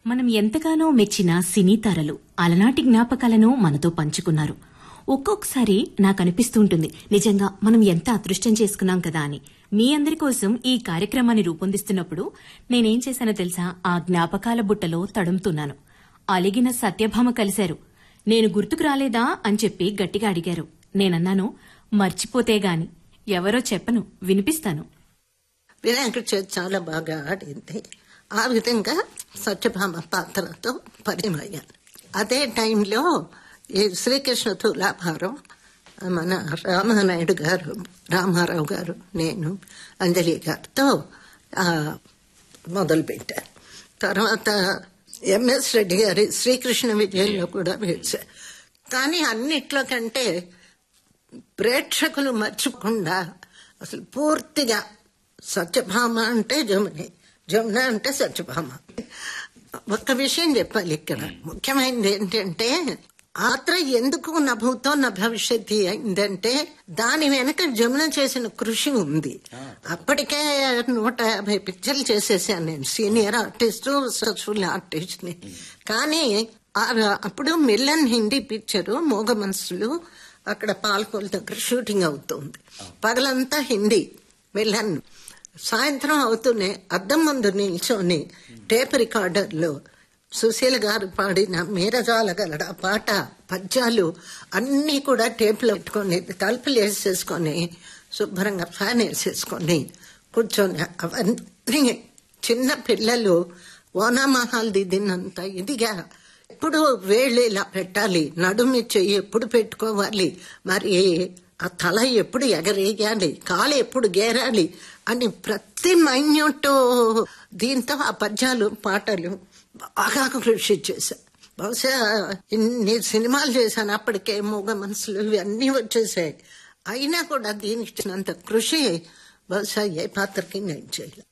మనం ఎంతగానో మెచ్చిన సినీ తారలు అలనాటి జ్ఞాపకాలను మనతో పంచుకున్నారు. ఒక్కొక్కసారి నాకనిపిస్తూ ఉంటుంది, నిజంగా మనం ఎంత అదృష్టం చేసుకున్నాం కదా అని. మీ అందరి కోసం ఈ కార్యక్రమాన్ని రూపొందిస్తున్నప్పుడు నేనేం చేశానో తెలుసా? ఆ జ్ఞాపకాల బుట్టలో తడుముతున్నాను. అలిగిన సత్యభామ కలిశారు. నేను గుర్తుకు రాలేదా అని చెప్పి గట్టిగా అడిగారు. నేనన్నాను, మర్చిపోతే గాని ఎవరో చెప్పను, వినిపిస్తాను. వినాయకుడి చేతి చాలా బాగా ఆడింది. ఆ విధంగా సత్యభామ పాత్రతో పరిమయ్యాను. అదే టైంలో ఈ శ్రీకృష్ణ తులాభారం మన రామానాయుడు గారు, రామారావు గారు, నేను, అంజలి గారితో మొదలుపెట్టారు. తర్వాత ఎంఎస్ రెడ్డి గారి శ్రీకృష్ణ విజయంలో కూడా వేశారు. కానీ అన్నిట్లో కంటే ప్రేక్షకులు మర్చిపోకుండా అసలు పూర్తిగా సత్యభామ అంటే జమున, జమున అంటే సత్యభామ. ఒక్క విషయం చెప్పాలి ఇక్కడ, ముఖ్యమైనది ఏంటంటే ఆత్ర ఎందుకు నభూతో నా భవిష్యత్తు అయిందంటే దాని వెనక జమున చేసిన కృషి ఉంది. అప్పటికే 150 పిక్చర్లు చేసేసాను నేను, సీనియర్ ఆర్టిస్టు, సక్సెస్ఫుల్ ఆర్టిస్ట్ ని. కానీ అప్పుడు మిల్లన్ హిందీ పిక్చరు మోగ మనసులు అక్కడ పాల్కోల్ దగ్గర షూటింగ్ అవుతుంది. పగలంతా హిందీ మిల్లన్. సాయంత్రం అవుతూనే అద్దం ముందు నిల్చొని టేప్ రికార్డర్లో సుశీల గారు పాడిన మీరజాలగలడ పాట, పద్యాలు అన్నీ కూడా టేప్లో పెట్టుకొని తలుపులు వేసేసుకొని శుభ్రంగా ఫ్యాన్ వేసేసుకొని కూర్చొని అవన్నీ చిన్న పిల్లలు ఓనామహాల్ దిదినంత ఇదిగా ఎప్పుడు వేళ్ళు ఇలా పెట్టాలి, నడుమి చెయ్యి ఎప్పుడు పెట్టుకోవాలి, మరి ఆ తల ఎప్పుడు ఎగరేయాలి, కాలు ఎప్పుడు గేరాలి అని ప్రతి మైన్యూట్ దీంతో ఆ పద్యాలు పాటలు బాగా కృషి చేశాను. బహుశా ఇన్ని సినిమాలు చేశాను, అప్పటికే మూగ మనసులు ఇవన్నీ వచ్చేసాయి. అయినా కూడా దీనికి ఇచ్చినంత కృషి బహుశా ఏ పాత్రకి నేను చేయలేదు.